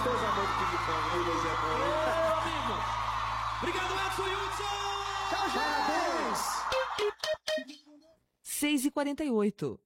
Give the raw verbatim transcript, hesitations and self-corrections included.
gostoso amor do ping-pong, né, José Paulo? Ô, amigo! Obrigado, Edson Hudson! Tchau, gente! seis e quarenta e oito.